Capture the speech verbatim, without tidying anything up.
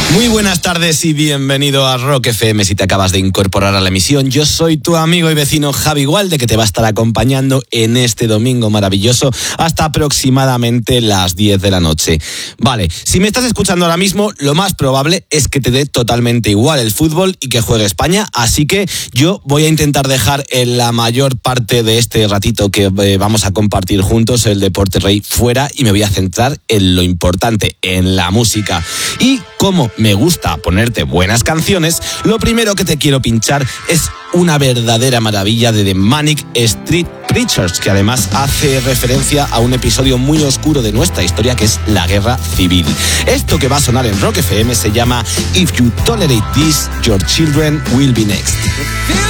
Muy buenas tardes y bienvenido a Rock F M si te acabas de incorporar a la emisión. Yo soy tu amigo y vecino Javi Gualde, que te va a estar acompañando en este domingo maravilloso hasta aproximadamente las diez de la noche. Vale, si me estás escuchando ahora mismo, lo más probable es que te dé totalmente igual el fútbol y que juegue España, así que yo voy a intentar dejar en la mayor parte de este ratito que eh, vamos a compartir juntos el deporte rey fuera y me voy a centrar en lo importante, en la música. Y como me gusta ponerte buenas canciones, lo primero que te quiero pinchar es una verdadera maravilla de The Manic Street Preachers, que además hace referencia a un episodio muy oscuro de nuestra historia, que es la Guerra Civil. Esto que va a sonar en Rock F M se llama If You Tolerate This, Your Children Will Be Next.